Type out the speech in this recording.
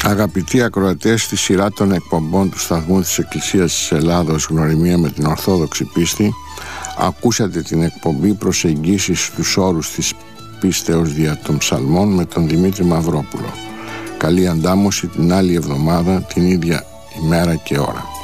Αγαπητοί ακροατές, στη σειρά των εκπομπών του σταθμού της Εκκλησίας της Ελλάδος «Γνωριμία με την Ορθόδοξη Πίστη», ακούσατε την εκπομπή «Προσεγγίσεις στους όρους της πίστεως δια των ψαλμών» με τον Δημήτρη Μαυρόπουλο. Καλή αντάμωση την άλλη εβδομάδα, την ίδια ημέρα και ώρα.